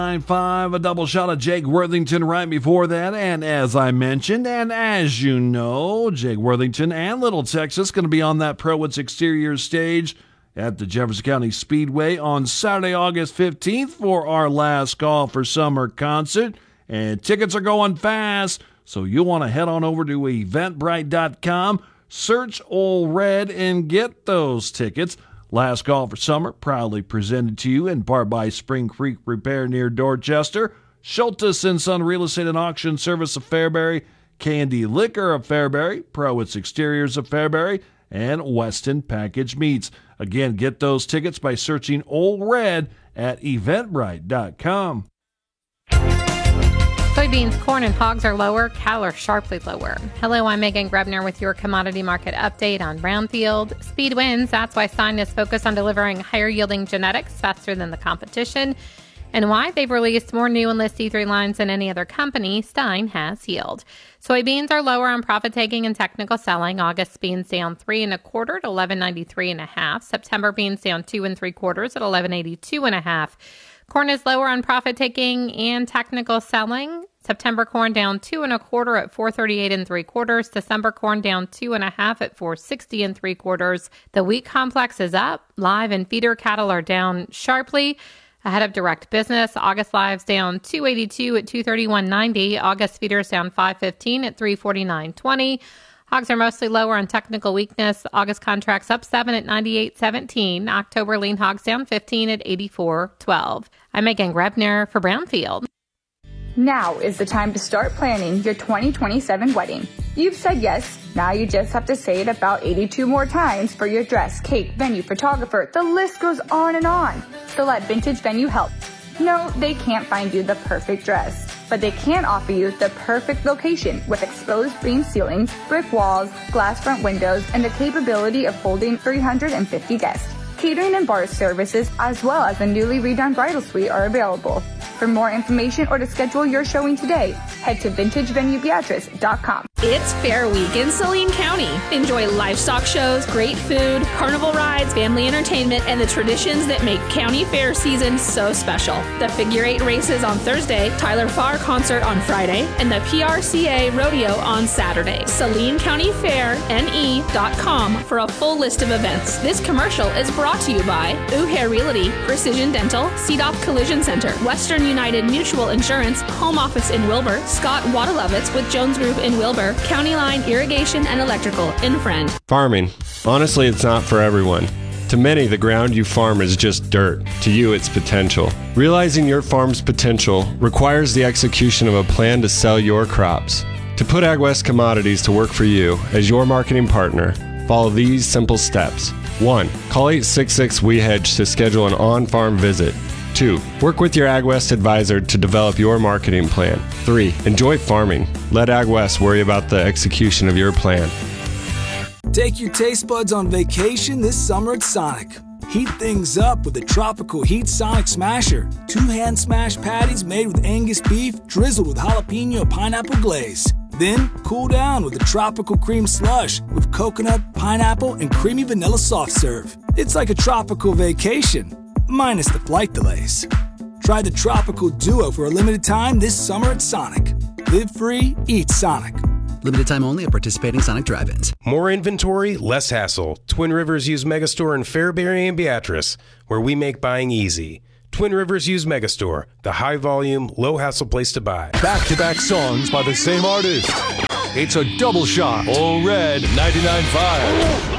9-5, a double shot of Jake Worthington right before that. And as I mentioned, and as you know, Jake Worthington and Little Texas going to be on that Pro-Woods exterior stage at the Jefferson County Speedway on Saturday, August 15th for our last call for summer concert. And tickets are going fast, so you'll want to head on over to eventbrite.com, search Old Red, and get those tickets. Last Call for Summer, proudly presented to you in part by Spring Creek Repair near Dorchester, Schultes & Son Real Estate and Auction Service of Fairbury, Candy Liquor of Fairbury, Pro-Woods Exteriors of Fairbury, and Weston Package Meats. Again, get those tickets by searching Old Red at eventbrite.com. Soybeans, corn, and hogs are lower. Cattle are sharply lower. Hello, I'm Megan Grebner with your commodity market update on Brownfield. Speed wins. That's why Stein is focused on delivering higher yielding genetics faster than the competition. And why they've released more new Enlist E3 lines than any other company, Stein has yield. Soybeans are lower on profit taking and technical selling. August beans down 3 1/4 to 11.93 1/2. September beans down 2 3/4 at 11.82 1/2. Corn is lower on profit taking and technical selling. September corn down 2 1/4 at 4.38 3/4. December corn down 2 1/2 at 4.60 3/4. The wheat complex is up. Live and feeder cattle are down sharply. Ahead of direct business, August lives down 2.82 at 231.90. August feeders down 5.15 at 349.20. Hogs are mostly lower on technical weakness. August contracts up 7 at 98.17. October lean hogs down 15 at 84.12. I'm Megan Grebner for Brownfield. Now is the time to start planning your 2027 wedding. You've said yes. Now you just have to say it about 82 more times for your dress, cake, venue, photographer. The list goes on and on. So let Vintage Venue help. No, they can't find you the perfect dress, but they can offer you the perfect location with exposed beam ceilings, brick walls, glass front windows, and the capability of holding 350 guests. Catering and bar services, as well as a newly redone bridal suite, are available. For more information or to schedule your showing today, head to vintagevenuebeatrice.com. It's Fair Week in Saline County. Enjoy livestock shows, great food, carnival rides, family entertainment, and the traditions that make county fair season so special. The figure 8 races on Thursday, Tyler Farr concert on Friday, and the PRCA rodeo on Saturday. Saline County Fair, NE.com for a full list of events. This commercial is brought to you by Uhair Realty, Precision Dental, CDOF Collision Center, Western United Mutual Insurance, Home Office in Wilbur, Scott Waterlovitz with Jones Group in Wilbur, County Line Irrigation and Electrical in Friend. Farming. Honestly, it's not for everyone. To many, the ground you farm is just dirt. To you, it's potential. Realizing your farm's potential requires the execution of a plan to sell your crops. To put AgWest Commodities to work for you as your marketing partner, follow these simple steps. 1. Call 866-WE-HEDGE to schedule an on-farm visit. 2. Work with your AgWest advisor to develop your marketing plan. 3. Enjoy farming. Let AgWest worry about the execution of your plan. Take your taste buds on vacation this summer at Sonic. Heat things up with the Tropical Heat Sonic Smasher. 2 hand smashed patties made with Angus beef, drizzled with jalapeno and pineapple glaze. Then cool down with the Tropical Cream Slush with coconut, pineapple, and creamy vanilla soft serve. It's like a tropical vacation, minus the flight delays. Try the Tropical Duo for a limited time this summer at Sonic. Live free, eat Sonic. Limited time only at participating Sonic drive-ins. More inventory, less hassle. Twin Rivers Used Megastore in Fairbury and Beatrice, where we make buying easy. Twin Rivers Used Megastore, the high-volume, low-hassle place to buy. Back-to-back songs by the same artist. It's a double shot. Old Red 99.5.